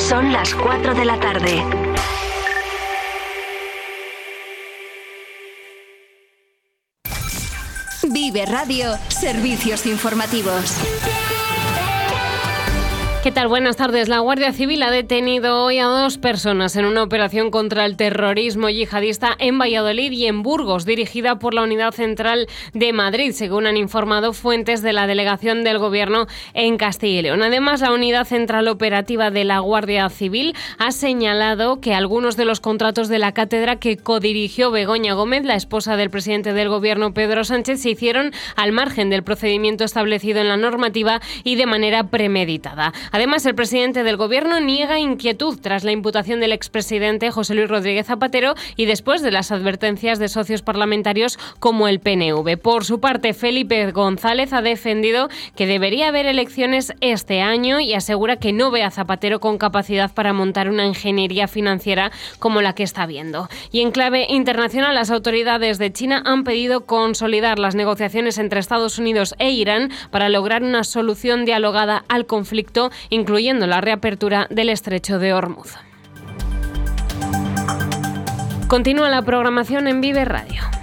Son las 4 de la tarde. Vive Radio, servicios informativos. ¿Qué tal? Buenas tardes. La Guardia Civil ha detenido hoy a 2 personas en una operación contra el terrorismo yihadista en Valladolid y en Burgos, dirigida por la Unidad Central de Madrid, según han informado fuentes de la Delegación del Gobierno en Castilla y León. Además, la Unidad Central Operativa de la Guardia Civil ha señalado que algunos de los contratos de la cátedra que codirigió Begoña Gómez, la esposa del presidente del Gobierno Pedro Sánchez, se hicieron al margen del procedimiento establecido en la normativa y de manera premeditada. Además, el presidente del Gobierno niega inquietud tras la imputación del expresidente José Luis Rodríguez Zapatero y después de las advertencias de socios parlamentarios como el PNV. Por su parte, Felipe González ha defendido que debería haber elecciones este año y asegura que no ve a Zapatero con capacidad para montar una ingeniería financiera como la que está viendo. Y en clave internacional, las autoridades de China han pedido consolidar las negociaciones entre Estados Unidos e Irán para lograr una solución dialogada al conflicto, incluyendo la reapertura del estrecho de Hormuz. Continúa la programación en Vive Radio.